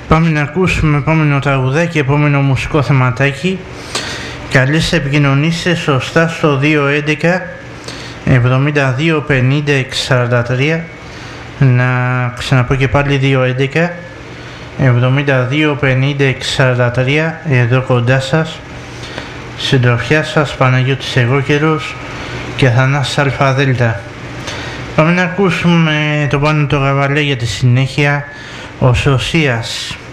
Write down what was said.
Πάμε να ακούσουμε επόμενο τραγουδάκι, επόμενο μουσικό θεματάκι. Καλείς επικοινωνήσετε σωστά στο 211 72 50 643. Να ξαναπώ και πάλι 211 72 50 643. Εδώ κοντά σας, συντροφιά σας Παναγιώτης Εγώκερος και Θανάσης Αλφαδέλτα. Πάμε να ακούσουμε το Πάνο το Γαβαλέ για τη συνέχεια, ο Σωσίας.